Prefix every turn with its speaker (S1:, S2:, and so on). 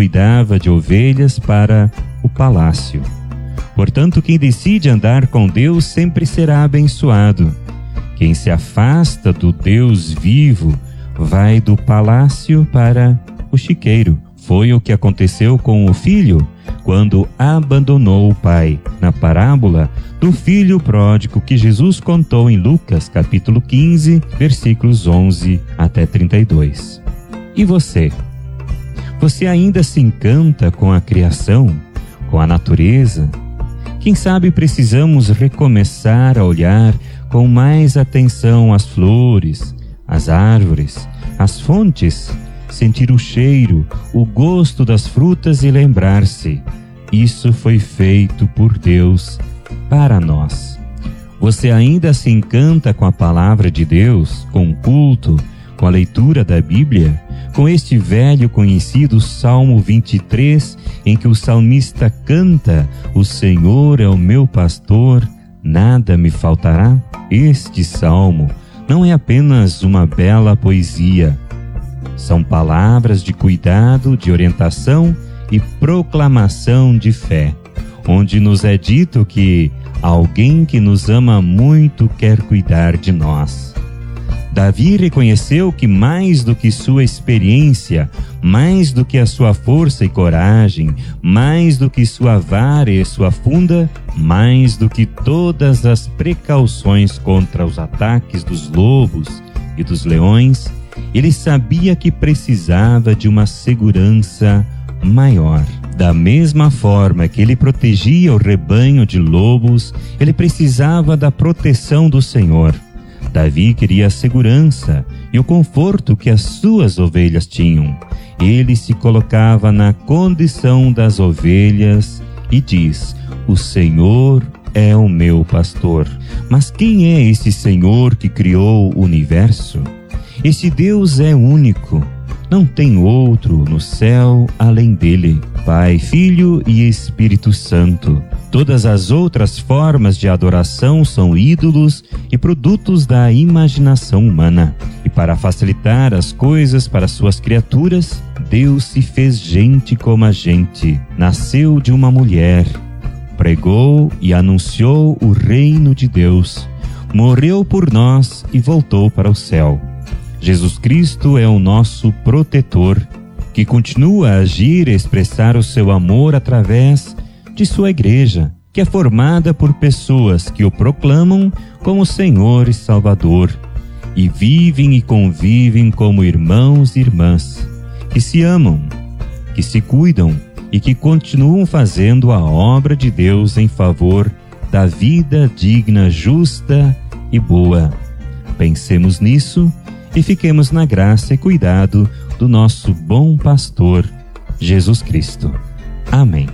S1: cuidava de ovelhas para o palácio. Portanto, quem decide andar com Deus sempre será abençoado. Quem se afasta do Deus vivo vai do palácio para o chiqueiro. Foi o que aconteceu com o filho quando abandonou o pai, na parábola do filho pródigo que Jesus contou em Lucas, capítulo 15, versículos 11 até 32. E você? Você ainda se encanta com a criação, com a natureza? Quem sabe precisamos recomeçar a olhar com mais atenção as flores, as árvores, as fontes, sentir o cheiro, o gosto das frutas e lembrar-se: isso foi feito por Deus para nós. Você ainda se encanta com a palavra de Deus, com o culto, com a leitura da Bíblia, com este velho conhecido Salmo 23, em que o salmista canta: o Senhor é o meu pastor, nada me faltará? Este salmo não é apenas uma bela poesia. São palavras de cuidado, de orientação e proclamação de fé, onde nos é dito que alguém que nos ama muito quer cuidar de nós. Davi reconheceu que mais do que sua experiência, mais do que a sua força e coragem, mais do que sua vara e sua funda, mais do que todas as precauções contra os ataques dos lobos e dos leões, ele sabia que precisava de uma segurança maior. Da mesma forma que ele protegia o rebanho de lobos, ele precisava da proteção do Senhor. Davi queria a segurança e o conforto que as suas ovelhas tinham. Ele se colocava na condição das ovelhas e diz: o Senhor é o meu pastor. Mas quem é esse Senhor que criou o universo? Esse Deus é único, não tem outro no céu além dele. Pai, Filho e Espírito Santo. Todas as outras formas de adoração são ídolos e produtos da imaginação humana. E para facilitar as coisas para suas criaturas, Deus se fez gente como a gente. Nasceu de uma mulher, pregou e anunciou o reino de Deus, morreu por nós e voltou para o céu. Jesus Cristo é o nosso protetor, que continua a agir e expressar o seu amor através de sua igreja, que é formada por pessoas que o proclamam como Senhor e Salvador, e vivem e convivem como irmãos e irmãs, que se amam, que se cuidam e que continuam fazendo a obra de Deus em favor da vida digna, justa e boa. Pensemos nisso e fiquemos na graça e cuidado do nosso bom pastor, Jesus Cristo. Amém.